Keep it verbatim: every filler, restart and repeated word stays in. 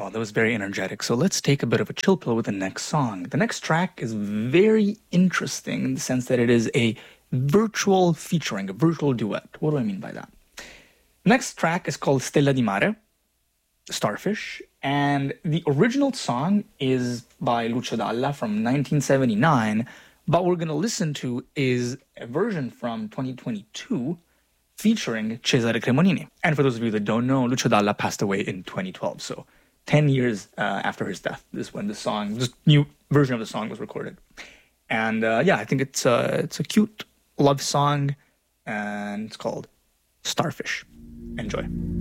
Well, that was very energetic. So let's take a bit of a chill pill with the next song. The next track is very interesting in the sense that it is a virtual featuring, a virtual duet. What do I mean by that? Next track is called Stella di Mare, Starfish, and the original song is by Lucio Dalla from nineteen seventy-nine, but what we're going to listen to is a version from twenty twenty-two featuring Cesare Cremonini. And for those of you that don't know, Lucio Dalla passed away in twenty twelve, so ten years uh, after his death is when the song, this new version of the song was recorded. And uh, yeah, I think it's, uh, it's a cute love song, and it's called Starfish. Enjoy.